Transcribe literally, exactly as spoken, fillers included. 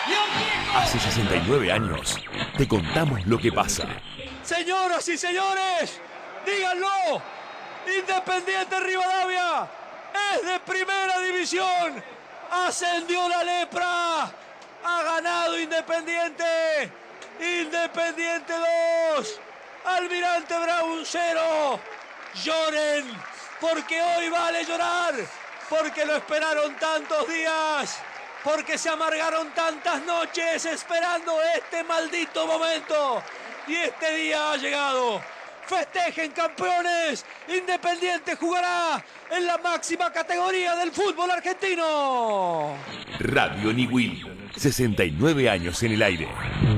Hace sesenta y nueve años te contamos lo que pasa. Señoras y señores, díganlo. Independiente Rivadavia es de primera división. Ascendió la lepra. Ha ganado Independiente. Independiente dos. Almirante Brown cero. Lloren, porque hoy vale llorar. Porque lo esperaron tantos días. Porque se amargaron tantas noches esperando este maldito momento. Y este día ha llegado. Festejen, campeones. Independiente jugará en la máxima categoría del fútbol argentino. Radio Niwil, sesenta y nueve años en el aire.